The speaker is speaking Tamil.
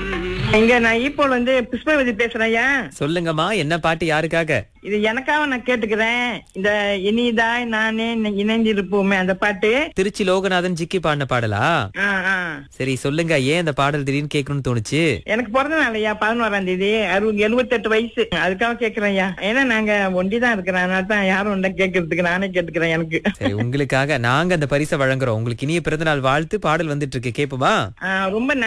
இங்க நான் ஈப்போல் புஷ்பவதி பேசுறேன் ஐயா. சொல்லுங்கம்மா, என்ன பாட்டு யாருக்காக? இது எனக்காக நான் கேட்டுக்கிறேன். இந்த இனிதாய் நானே இணைந்திருப்போமே அந்த பாட்டு. திருச்சி லோகநாதன் ஜிக்கி பாடின பாடலா? ஆ, ஆ. சரி, சொல்லுங்க, ஏன் இந்த பாடல் திடீர்னு கேட்கணும்னு தோணுச்சு? எனக்கு பிறந்த நாள் ஐயா, 11ஆம் தேதி. 78 வயசு. அதுக்காக கேக்குறேன் ஐயா. ஏன்னா நாங்க ஒண்டிதான் இருக்கிறேன், அதனால தான் யாரும் இல்ல கேட்கறதுக்கு, நானே கேட்டுக்கிறேன் எனக்கு. சரி, உங்களுக்காக நாங்க அந்த பரிசை வழங்குறோம். உங்களுக்கு இனிய பிறந்த நாள் வாழ்த்து. பாடல் வந்துட்டு இருக்கு, கேப்போமா? ரொம்ப